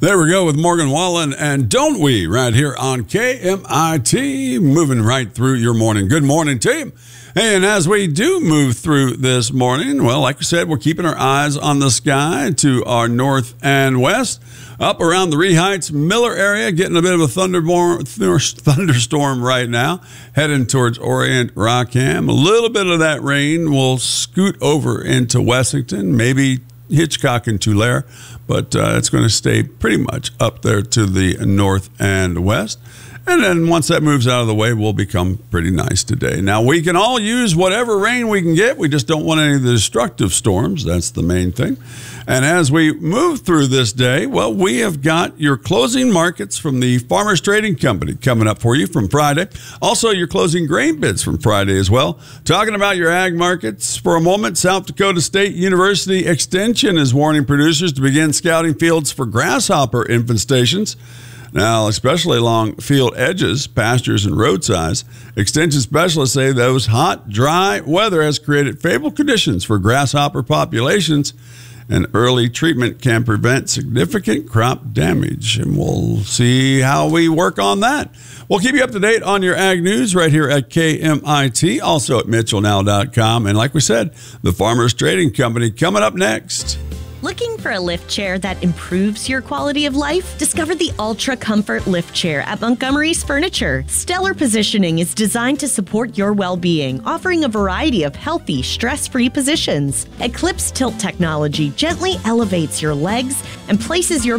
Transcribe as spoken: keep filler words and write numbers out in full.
There we go with Morgan Wallen and Don't We right here on K M I T, moving right through your morning. Good morning, team. Hey, and as we do move through this morning, well, like we said, we're keeping our eyes on the sky to our north and west. Up around the Ree Heights, Miller area, getting a bit of a thunderstorm right now, heading towards Orient, Rockham. A little bit of that rain will scoot over into Wessington, maybe Hitchcock and Tulare, but uh, it's going to stay pretty much up there to the north and west. And then once that moves out of the way, we'll become pretty nice today. Now, we can all use whatever rain we can get. We just don't want any of the destructive storms. That's the main thing. And as we move through this day, well, we have got your closing markets from the Farmers Trading Company coming up for you from Friday. Also, your closing grain bids from Friday as well. Talking about your ag markets for a moment, South Dakota State University Extension is warning producers to begin scouting fields for grasshopper infestations. Now, especially along field edges, pastures, and roadsides, extension specialists say those hot, dry weather has created favorable conditions for grasshopper populations, and early treatment can prevent significant crop damage. And we'll see how we work on that. We'll keep you up to date on your ag news right here at K M I T, also at Mitchell Now dot com. And like we said, the Farmers Trading Company coming up next. Looking for a lift chair that improves your quality of life? Discover the Ultra Comfort Lift Chair at Montgomery's Furniture. Stellar positioning is designed to support your well-being, offering a variety of healthy, stress-free positions. Eclipse tilt technology gently elevates your legs and places your